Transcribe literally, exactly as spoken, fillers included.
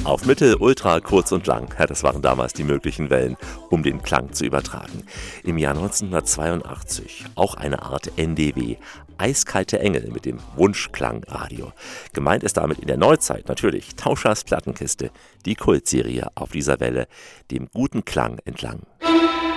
Auf Mittel, Ultra, Kurz und Lang, ja, das waren damals die möglichen Wellen, um den Klang zu übertragen. Im Jahr neunzehnhundertzweiundachtzig auch eine Art N D W, Eiskalte Engel mit dem Wunschklangradio. Gemeint ist damit in der Neuzeit natürlich Tauschers Plattenkiste, die Kultserie auf dieser Welle, dem guten Klang entlang.